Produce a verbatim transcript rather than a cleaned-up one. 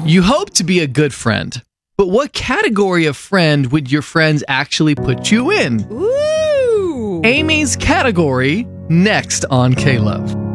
You hope to be a good friend, but what category of friend would your friends actually put you in? Ooh! Amy's category next on K-Love.